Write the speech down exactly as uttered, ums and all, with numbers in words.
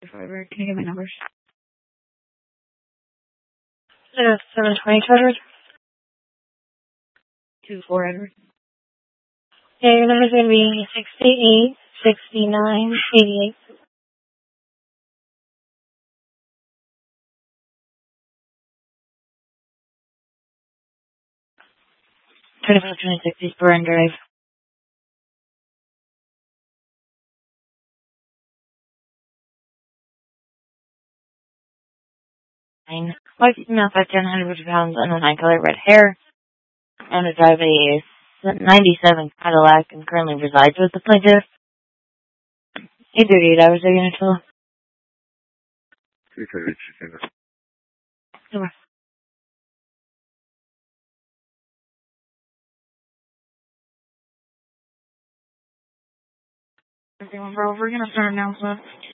Fiber. Can you get my numbers? Uh, seven twenty Edward. Two four Edward. Yeah, your number's gonna be sixty-eight, sixty-nine, eighty-eight. Twenty-five twenty-six East Burren Drive. Nine. White female, five ten, one hundred fifty pounds, underline color, red hair. And to drive a ninety-seven Cadillac and currently resides with the plaintiff. Eight thirty-eight hours a unit total. three thirty-eight Chicago. Over. Everyone, bro, we're gonna start announcement.